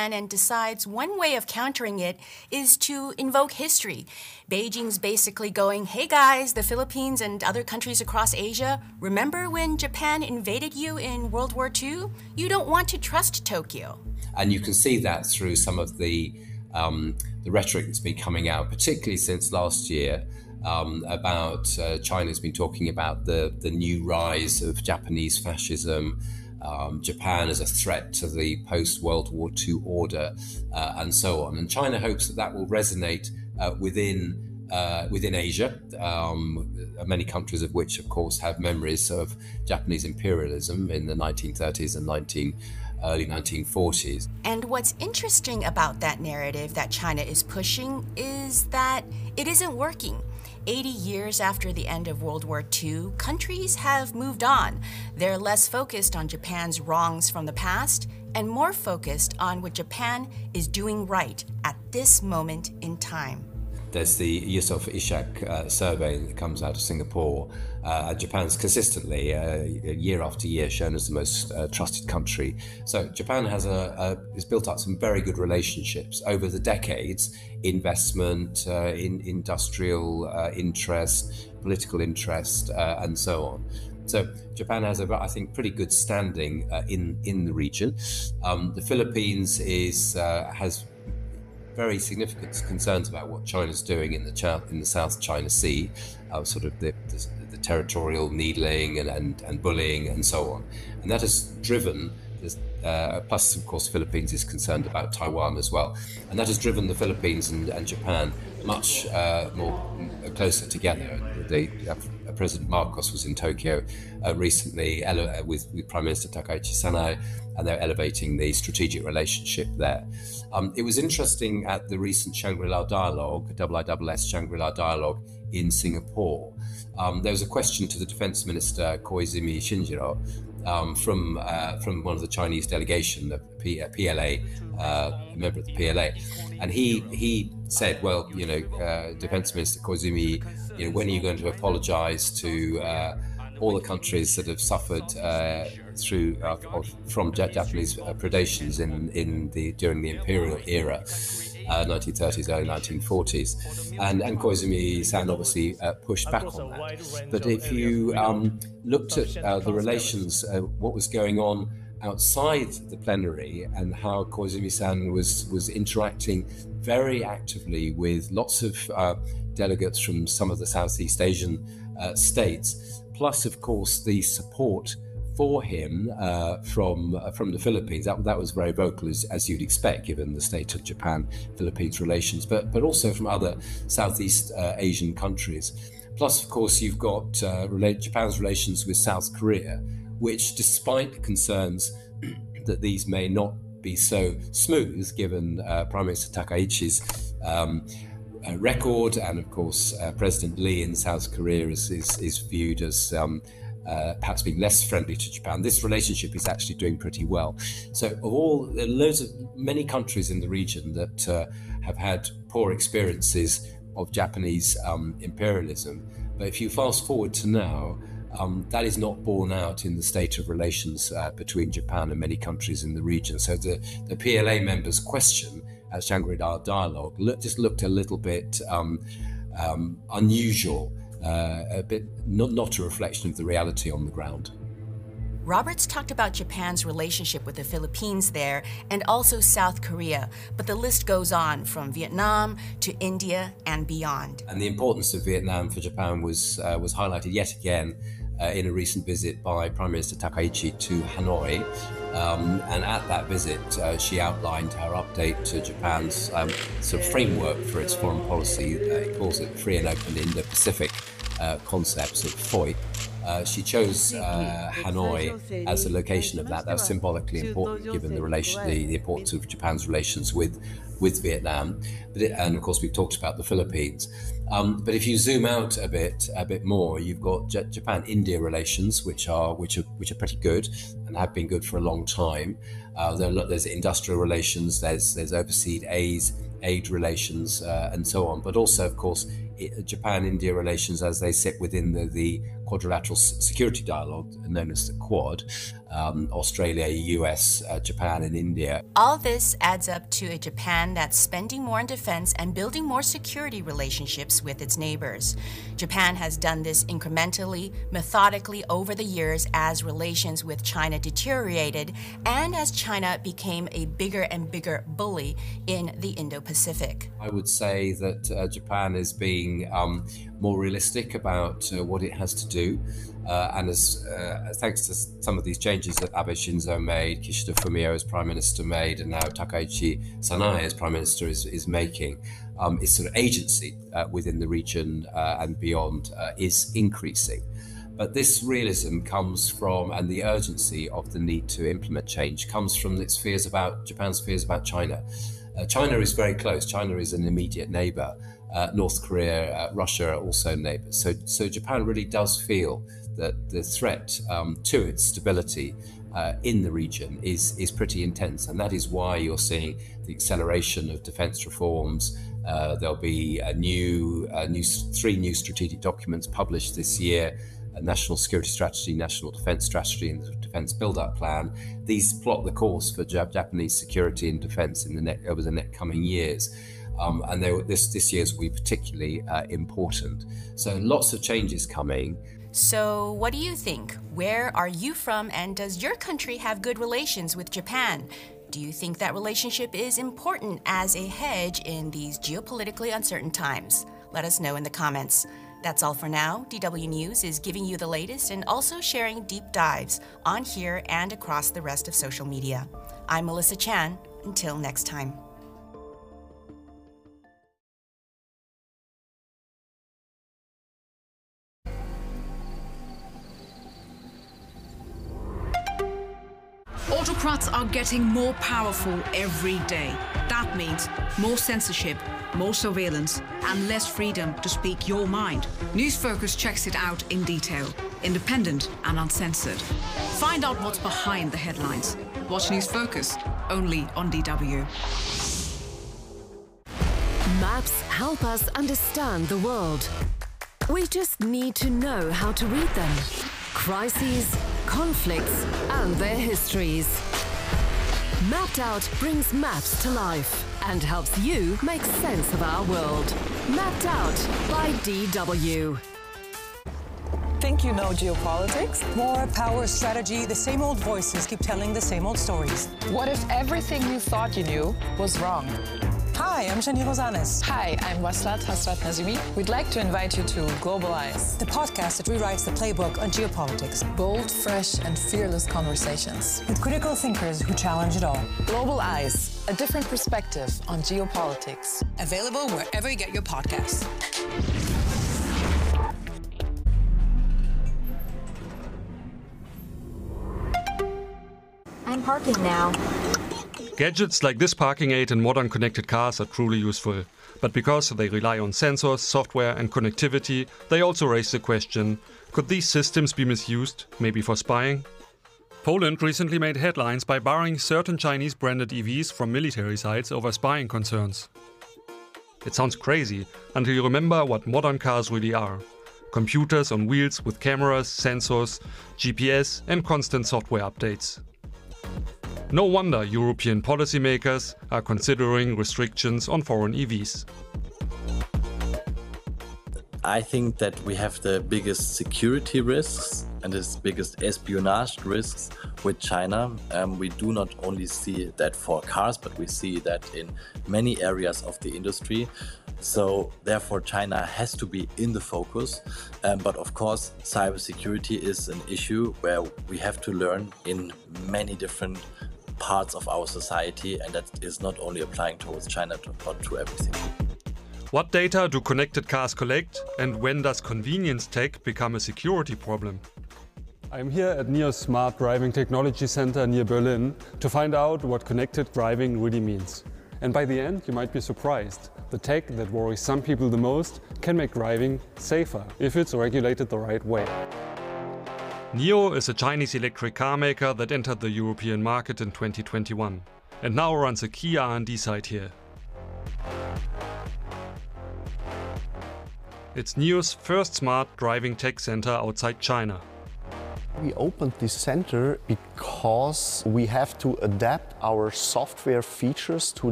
Japan and decides one way of countering it is to invoke history. Beijing's basically going, hey guys, the Philippines and other countries across Asia, remember when Japan invaded you in World War II? You don't want to trust Tokyo. And you can see that through some of the rhetoric that's been coming out, particularly since last year, about China's been talking about the new rise of Japanese fascism, Japan as a threat to the post-World War II order, and so on. And China hopes that will resonate within Asia, many countries of which, of course, have memories of Japanese imperialism in the 1930s and early 1940s. And what's interesting about that narrative that China is pushing is that it isn't working. 80 years after the end of World War II, countries have moved on. They're less focused on Japan's wrongs from the past and more focused on what Japan is doing right at this moment in time. There's the Yusof Ishak survey that comes out of Singapore. Japan's consistently, year after year, shown as the most trusted country. So Japan has built up some very good relationships over the decades, investment, in industrial interest, political interest, and so on. So Japan has, I think, pretty good standing in the region. The Philippines has very significant concerns about what China's doing in the South China Sea, sort of the territorial needling and bullying and so on. And that has driven, plus of course Philippines is concerned about Taiwan as well, and that has driven the Philippines and Japan much more closer together. President Marcos was in Tokyo recently with Prime Minister Takaichi Sanai, and they're elevating the strategic relationship there. It was interesting at the recent Shangri-La Dialogue, IISS Shangri-La Dialogue in Singapore. There was a question to the Defense Minister Koizumi Shinjiro from one of the Chinese delegation, the PLA, a member of the PLA, and he said, well, Defense Minister Koizumi, when are you going to apologise to all the countries that have suffered from Japanese predations during the imperial era, 1930s, early 1940s, and Koizumi-san obviously pushed back on that. But if you looked at the relations, what was going on outside the plenary, and how Koizumi-san was interacting very actively with lots of delegates from some of the Southeast Asian states, plus of course the support for him from the Philippines. That was very vocal, as you'd expect, given the state of Japan-Philippines relations, but also from other Southeast Asian countries. Plus, of course, you've got Japan's relations with South Korea, which, despite concerns that these may not be so smooth, given Prime Minister Takaichi's record, and of course President Lee in South Korea is viewed as perhaps being less friendly to Japan, this relationship is actually doing pretty well. So there are many countries in the region that have had poor experiences of Japanese imperialism. But if you fast forward to now, that is not borne out in the state of relations between Japan and many countries in the region. So the PLA members' question at Shangri-La Dialogue just looked a little bit unusual, a bit not a reflection of the reality on the ground. Roberts talked about Japan's relationship with the Philippines there and also South Korea, but the list goes on from Vietnam to India and beyond. And the importance of Vietnam for Japan was highlighted yet again in a recent visit by Prime Minister Takaichi to Hanoi. And at that visit, she outlined her update to Japan's sort of framework for its foreign policy. It calls it Free and Open Indo-Pacific concepts of FOI. She chose Hanoi as the location of that. That was symbolically important, given the importance of Japan's relations with Vietnam. And of course, we've talked about the Philippines. But if you zoom out a bit more, you've got Japan-India relations, which are pretty good and have been good for a long time. There's industrial relations, there's overseas aid relations, and so on. But also, of course, Japan-India relations as they sit within the quadrilateral security dialogue known as the Quad, Australia, US, Japan and India. All this adds up to a Japan that's spending more on defense and building more security relationships with its neighbors. Japan has done this incrementally, methodically over the years as relations with China deteriorated and as China became a bigger and bigger bully in the Indo-Pacific. I would say that Japan is being more realistic about what it has to do. And as thanks to some of these changes that Abe Shinzo made, Kishida Fumio as Prime Minister made, and now Takaichi Sanae as Prime Minister is making, its sort of agency within the region and beyond is increasing. But this realism comes from, and the urgency of the need to implement change comes from its fears about, Japan's fears about China. China is very close. China is an immediate neighbor. North Korea, Russia are also neighbors. So Japan really does feel that the threat to its stability in the region is pretty intense. And that is why you're seeing the acceleration of defense reforms. There'll be three new strategic documents published this year: a national security strategy, national defense strategy, and the defense build-up plan. These plot the course for Japanese security and defense over the next coming years. And this year's will be particularly important. So lots of changes coming. So what do you think? Where are you from, and does your country have good relations with Japan? Do you think that relationship is important as a hedge in these geopolitically uncertain times? Let us know in the comments. That's all for now. DW News is giving you the latest and also sharing deep dives on here and across the rest of social media. I'm Melissa Chan. Until next time. Autocrats are getting more powerful every day. That means more censorship, more surveillance, and less freedom to speak your mind. News Focus checks it out in detail, independent and uncensored. Find out what's behind the headlines. Watch News Focus, only on DW. Maps help us understand the world. We just need to know how to read them. Crises, conflicts, and their histories. Mapped Out brings maps to life and helps you make sense of our world. Mapped Out by DW. Think you know geopolitics? War, power, strategy, the same old voices keep telling the same old stories. What if everything you thought you knew was wrong? Hi, I'm Shani Rosanes. Hi, I'm Waslat Hasrat Nazimi. We'd like to invite you to Global Eyes, the podcast that rewrites the playbook on geopolitics. Bold, fresh, and fearless conversations with critical thinkers who challenge it all. Global Eyes, a different perspective on geopolitics. Available wherever you get your podcasts. I'm parking now. Gadgets like this parking aid in modern connected cars are truly useful. But because they rely on sensors, software and connectivity, they also raise the question, could these systems be misused, maybe for spying? Poland recently made headlines by barring certain Chinese branded EVs from military sites over spying concerns. It sounds crazy until you remember what modern cars really are. Computers on wheels with cameras, sensors, GPS and constant software updates. No wonder European policymakers are considering restrictions on foreign EVs. I think that we have the biggest security risks and the biggest espionage risks with China. We do not only see that for cars, but we see that in many areas of the industry. So therefore China has to be in the focus. But of course, cybersecurity is an issue where we have to learn in many different parts of our society, and that is not only applying towards China, but to everything. What data do connected cars collect, and when does convenience tech become a security problem? I'm here at NIO's Smart Driving Technology Center near Berlin to find out what connected driving really means. And by the end, you might be surprised. The tech that worries some people the most can make driving safer if it's regulated the right way. NIO is a Chinese electric car maker that entered the European market in 2021 and now runs a key R&D site here. It's NIO's first smart driving tech center outside China. We opened this center because we have to adapt our software features to